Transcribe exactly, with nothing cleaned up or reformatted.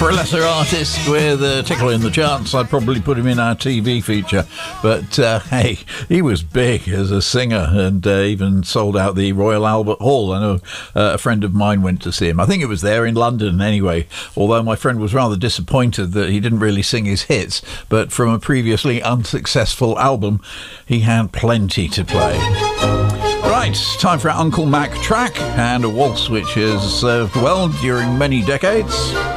For a lesser artist with a tickle in the charts, I'd probably put him in our T V feature. But, uh, hey, he was big as a singer and uh, even sold out the Royal Albert Hall. I know uh, a friend of mine went to see him. I think it was there in London anyway, although my friend was rather disappointed that he didn't really sing his hits. But from a previously unsuccessful album, he had plenty to play. Right, time for our Uncle Mac track and a waltz which has served well during many decades.